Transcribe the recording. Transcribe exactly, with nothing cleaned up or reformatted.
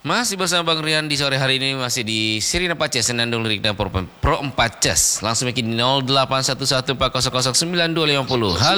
Masih bersama Bang Rian di sore hari ini, masih di Sirina Paces Senandung Lirik dan Pro empat Ces. Langsung bikin di nol delapan satu satu empat nol nol sembilan dua lima nol.